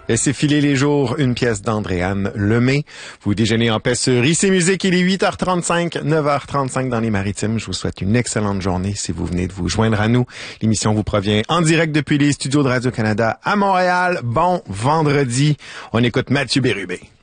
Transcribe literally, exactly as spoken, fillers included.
Laissez filer les jours, une pièce d'Andréane Lemay. Vous déjeunez en paix sur Ici Musique, il est huit heures trente-cinq, neuf heures trente-cinq dans les Maritimes. Je vous souhaite une excellente journée si vous venez de vous joindre à nous. L'émission vous provient en direct depuis les studios de Radio-Canada à Montréal. Bon vendredi. On écoute Mathieu Bérubé.